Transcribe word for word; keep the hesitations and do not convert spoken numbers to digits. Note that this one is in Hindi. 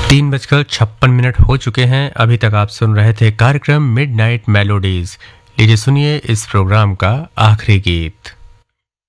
तीन बजकर छप्पन मिनट हो चुके हैं। अभी तक आप सुन रहे थे कार्यक्रम मिडनाइट मेलोडीज। लीजिए सुनिए इस प्रोग्राम का आखिरी गीत।